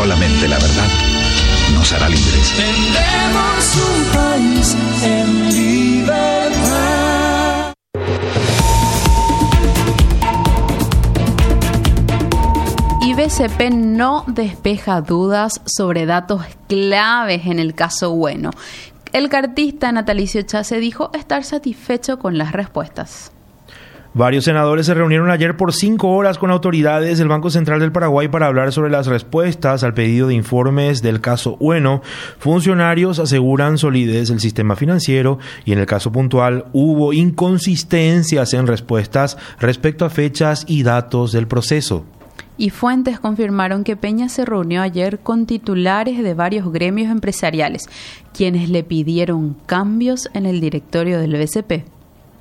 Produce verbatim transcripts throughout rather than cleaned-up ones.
Solamente la verdad nos hará libres. Tendremos un país en libertad. Y B C P no despeja dudas sobre datos claves en el caso Bueno. El cartista Natalicio Chase dijo estar satisfecho con las respuestas. Varios senadores se reunieron ayer por cinco horas con autoridades del Banco Central del Paraguay para hablar sobre las respuestas al pedido de informes del caso Bueno. Funcionarios aseguran solidez del sistema financiero y en el caso puntual hubo inconsistencias en respuestas respecto a fechas y datos del proceso. Y fuentes confirmaron que Peña se reunió ayer con titulares de varios gremios empresariales, quienes le pidieron cambios en el directorio del B C P.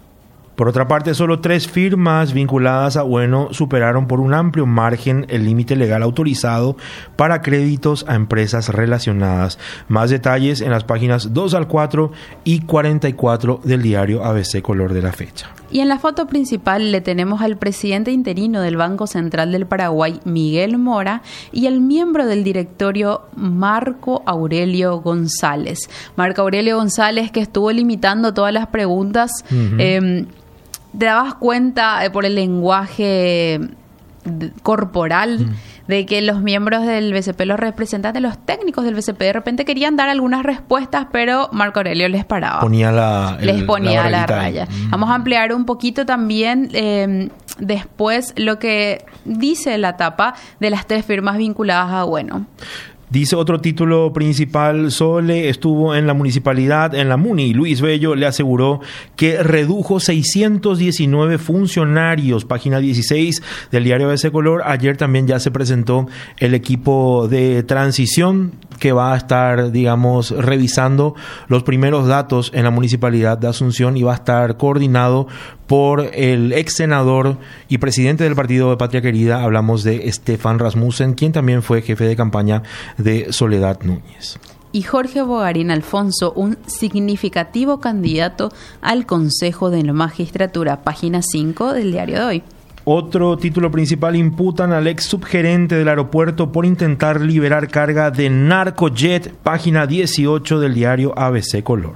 Por otra parte, solo tres firmas vinculadas a Bueno superaron por un amplio margen el límite legal autorizado para créditos a empresas relacionadas. Más detalles en las páginas dos al cuatro y cuarenta y cuatro del diario A B C Color de la fecha. Y en la foto principal le tenemos al presidente interino del Banco Central del Paraguay, Miguel Mora, y al miembro del directorio, Marco Aurelio González. Marco Aurelio González, que estuvo limitando todas las preguntas. Uh-huh. eh, ¿Te dabas cuenta eh, por el lenguaje de, corporal mm. de que los miembros del B C P, los representantes, los técnicos del B C P, de repente querían dar algunas respuestas, pero Marco Aurelio les paraba? Ponía la, el, les ponía la, la raya. Mm. Vamos a ampliar un poquito también eh, después lo que dice la tapa de las tres firmas vinculadas a Bueno. Dice otro título principal, Sole estuvo en la municipalidad, en la Muni. Luis Bello le aseguró que redujo seiscientos diecinueve funcionarios. Página dieciséis del diario A B C Color. Ayer también ya se presentó el equipo de transición que va a estar, digamos, revisando los primeros datos en la municipalidad de Asunción y va a estar coordinado por el ex senador y presidente del Partido de Patria Querida. Hablamos de Stefan Rasmussen, quien también fue jefe de campaña de Soledad Núñez. Y Jorge Bogarín Alfonso, un significativo candidato al Consejo de la Magistratura. Página cinco del diario de hoy. Otro título principal, imputan al ex subgerente del aeropuerto por intentar liberar carga de narcojet. Página dieciocho del diario A B C Color.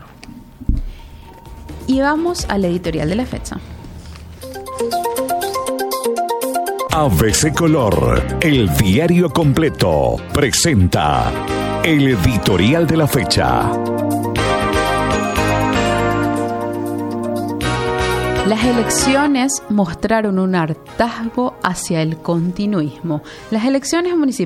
Y vamos al editorial de la fecha. A B C Color, el diario completo, presenta el editorial de la fecha. Las elecciones mostraron un hartazgo hacia el continuismo. Las elecciones municipales